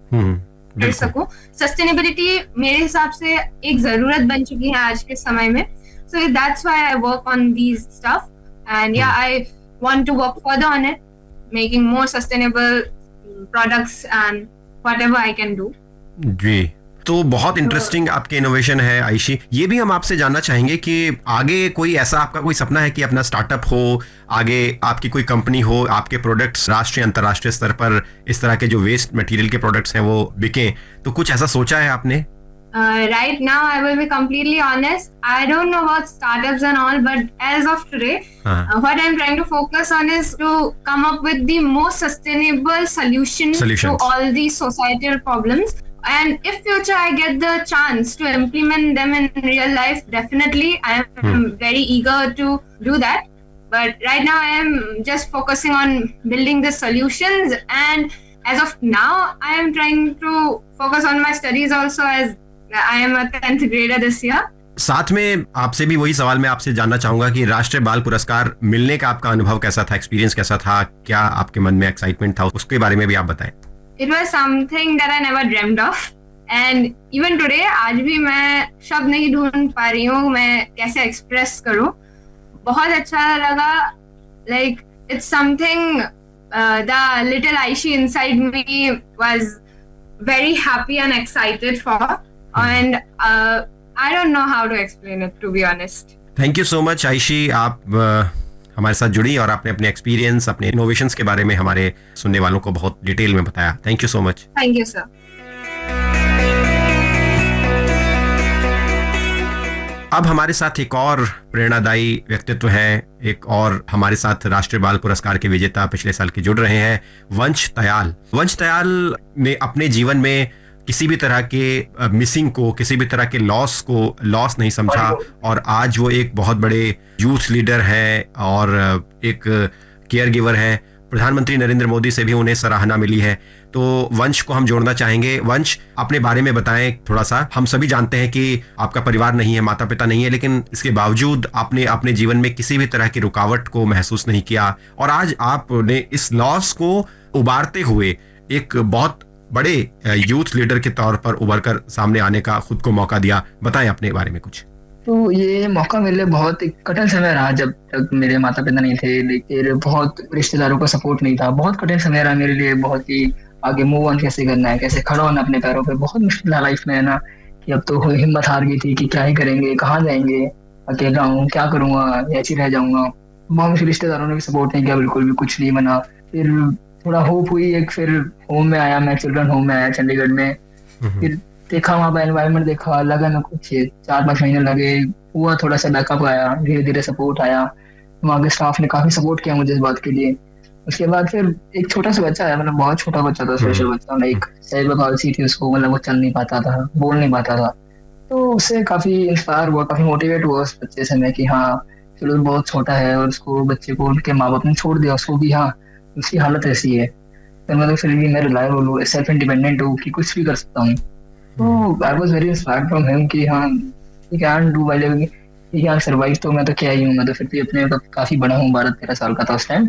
कर सकूं। सस्टेनेबिलिटी मेरे हिसाब से एक जरूरत बन चुकी है आज के समय में, so that's why I work on these stuff and yeah, I want to work further on it, making more sustainable products and whatever I can do. जी, तो बहुत इंटरेस्टिंग आपके इनोवेशन है आयशी। ये भी हम आपसे जानना चाहेंगे कि आगे कोई ऐसा आपका कोई सपना है कि अपना स्टार्टअप हो, आगे आपकी कोई कंपनी हो, आपके प्रोडक्ट्स राष्ट्रीय अंतर्राष्ट्रीय स्तर पर इस तरह के जो वेस्ट मटेरियल के प्रोडक्ट्स हैं वो बिकें, तो कुछ ऐसा सोचा है आपने? Right now, I will be completely honest. I don't know about startups and all, but as of today, what I'm trying to focus on is to come up with the most sustainable solutions to all these societal problems. And if future I get the chance to implement them in real life, definitely I am very eager to do that. But right now I am just focusing on building the solutions, and as of now I am trying to focus on my studies also, as I am a 10th grader this year. साथ में आपसे भी वही सवाल मैं आपसे जानना चाहूंगा कि राष्ट्रीय बाल पुरस्कार मिलने का आपका अनुभव कैसा था, एक्सपीरियंस कैसा था, क्या आपके मन में एक्साइटमेंट था, उसके बारे में भी आप बताएं। It was something that I never dreamed of, and even today आज भी मैं शब्द नहीं ढूंढ पा रही हूँ मैं कैसे एक्सप्रेस करूँ। बहुत अच्छा लगा, like it's something the little Aishi inside me was very happy and excited for, and I don't know how to explain it, to be honest. Thank you so much आयशी, आप हमारे साथ जुड़ी और आपने अपने एक्सपीरियंस, अपने इनोवेशंस के बारे में हमारे सुनने वालों को बहुत डिटेल में बताया। Thank you so much. Thank you sir. अब हमारे साथ एक और प्रेरणादायी व्यक्तित्व हैं, एक और हमारे साथ राष्ट्रीय बाल पुरस्कार के विजेता पिछले साल के जुड़ रहे हैं, वंश तयाल। वंश तयाल ने अपने जीवन में किसी भी तरह के मिसिंग को, किसी भी तरह के लॉस को लॉस नहीं समझा, और आज वो एक बहुत बड़े यूथ लीडर हैं और एक केयर गिवर हैं। प्रधानमंत्री नरेंद्र मोदी से भी उन्हें सराहना मिली है। तो वंश को हम जोड़ना चाहेंगे। वंश, अपने बारे में बताएं थोड़ा सा। हम सभी जानते हैं कि आपका परिवार नहीं है, माता पिता नहीं है, लेकिन इसके बावजूद आपने अपने जीवन में किसी भी तरह की रुकावट को महसूस नहीं किया, और आज आपने इस लॉस को उबारते हुए एक बहुत बड़े यूथ लीडर के तौर पर उभर कर सामने आने का खुद को मौका दिया। बताएं अपने बारे में कुछ। तो ये मौका मेरे लिए बहुत एक कठिन समय रहा, जब तक मेरे माता पिता नहीं थे, लेकिन बहुत रिश्तेदारों का सपोर्ट नहीं था। बहुत कठिन समय रहा मेरे लिए, बहुत ही आगे मूव ऑन कैसे करना है, कैसे खड़ा होना अपने पैरों पे। बहुत मुश्किल था लाइफ में, है ना, कि अब तो हिम्मत हार गई थी कि क्या ही करेंगे, कहाँ जाएंगे, अकेला हूँ, क्या करूँगा, ऐसे रह जाऊंगा। बहुत मुश्किल, रिश्तेदारों ने भी सपोर्ट नहीं किया, बिल्कुल भी कुछ नहीं बना। फिर थोड़ा होप हुई, एक फिर होम में आया, मैं चिल्ड्रन होम में आया चंडीगढ़ में। फिर देखा वहाँ पर एनवायरनमेंट, देखा, लगा मैं कुछ 4-5 महीने लगे, हुआ थोड़ा सा बैकअप आया, धीरे धीरे सपोर्ट आया। वहाँ के स्टाफ ने काफी सपोर्ट किया मुझे इस बात के लिए। उसके बाद फिर एक छोटा सा बच्चा आया, मतलब बहुत छोटा बच्चा था, स्पेशल बच्चा, एक सेरेब्रल पाल्सी थी उसको, मतलब वो चल नहीं पाता था, बोल नहीं पाता था। तो उससे काफी इंस्पायर हुआ, काफी मोटिवेट हुआ उस बच्चे से मैं, कि हाँ चलो बहुत छोटा है और उसको, बच्चे को उनके माँ बाप ने छोड़ दिया उसको भी, हाँ उसकी हालत ऐसी है, तो मतलब फिर भी मैं रिलायबल हूँ, सेल्फ इंडिपेंडेंट हूँ, कि कुछ भी कर सकता हूँ। तो I was very inspired from him कि हाँ he can do by living, he can survive. तो मैं तो क्या ही हूँ, मैं तो फिर भी अपने काफी बड़ा हूँ, 12-13 साल का था उस टाइम।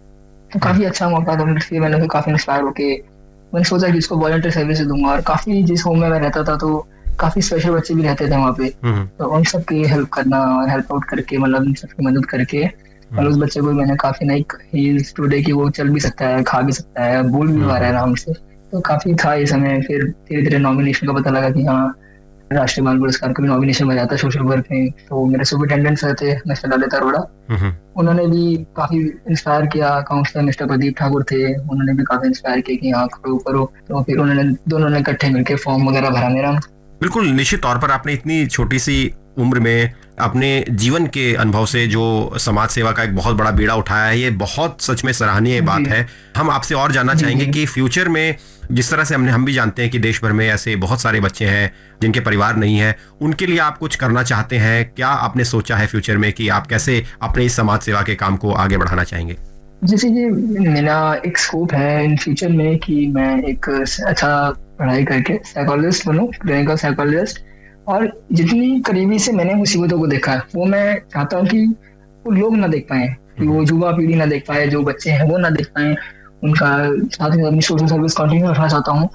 तो काफी अच्छा मौका था, मैंने फिर काफी इंस्पायर होके मैंने सोचा कि इसको वॉलंटियर सर्विस दूंगा। और काफी, जिस होम में मैं रहता था तो काफी स्पेशल बच्चे भी रहते थे वहाँ पे, तो उन सबकी हेल्प करना, हेल्प आउट करके, मतलब उन सबकी मदद करके, और उस बच्चे को मैंने काफी लाइक ही टुडे कि वो चल भी सकता है, खा भी सकता है, बोल भी पा रहा है आराम से। तो काफी था ये समय। फिर धीरे धीरे नॉमिनेशन का पता लगा कि हाँ राष्ट्रीय बाल पुरस्कार का भी नॉमिनेशन बना था सोशल वर्क में। तो मेरे सुपरिटेंडेंट सर थे मिस्टर ललित अरोड़ा, उन्होंने भी काफी इंस्पायर किया। काउंसलर मिस्टर प्रदीप ठाकुर थे, उन्होंने भी काफी इंस्पायर किया कि हाँ करो करो। तो फिर उन्होंने दोनों ने इकट्ठे मिलकर फॉर्म वगैरह भरा मेरा। बिल्कुल, निश्चित तौर पर आपने इतनी छोटी सी उम्र में अपने जीवन के अनुभव से जो समाज सेवा का एक बहुत बड़ा बीड़ा उठाया है, ये बहुत सच में सराहनीय बात है। हम आपसे और जानना चाहेंगे कि फ्यूचर में, जिस तरह से हम भी जानते हैं कि देश भर में ऐसे बहुत सारे बच्चे हैं जिनके परिवार नहीं है, उनके लिए आप कुछ करना चाहते हैं, क्या आपने सोचा है फ्यूचर में कि आप कैसे अपने इस समाज सेवा के काम को आगे बढ़ाना चाहेंगे? जैसे कि मेरा एक स्कोप है इन फ्यूचर में कि मैं एक अच्छा पढ़ाई करके साइकोलॉजिस्ट बनूं, क्लिनिकल साइकोलॉजिस्ट। और जितनी करीबी से मैंने मुसीबतों को देखा है, वो मैं चाहता हूँ कि वो लोग ना देख पाए, कि वो युवा पीढ़ी ना देख पाए, जो बच्चे हैं वो ना देख पाए। उनका साथ में अपनी सोशल सर्विस कंटिन्यू रखना चाहता हूँ।